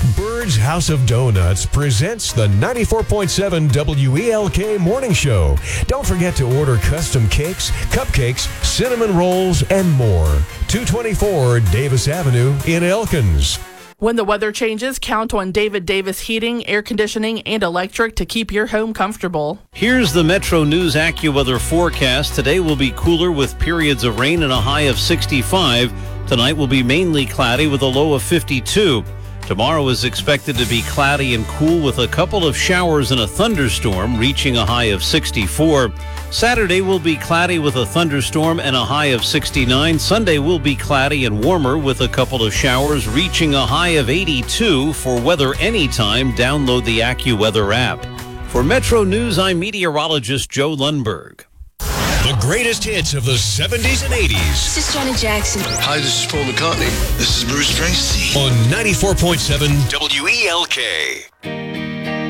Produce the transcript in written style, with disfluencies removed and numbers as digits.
Bird's House of Donuts presents the 94.7 WELK Morning Show. Don't forget to order custom cakes, cupcakes, cinnamon rolls, and more. 224 Davis Avenue in Elkins. When the weather changes, count on David Davis Heating, Air Conditioning, and Electric to keep your home comfortable. Here's the Metro News AccuWeather forecast. Today will be cooler with periods of rain and a high of 65. Tonight will be mainly cloudy with a low of 52. Tomorrow is expected to be cloudy and cool with a couple of showers and a thunderstorm, reaching a high of 64. Saturday will be cloudy with a thunderstorm and a high of 69. Sunday will be cloudy and warmer with a couple of showers, reaching a high of 82. For weather anytime, download the AccuWeather app. For Metro News, I'm meteorologist Joe Lundberg. The greatest hits of the 70s and 80s. This is Janet Jackson. Hi, this is Paul McCartney. This is Bruce Springsteen. On 94.7 WELK.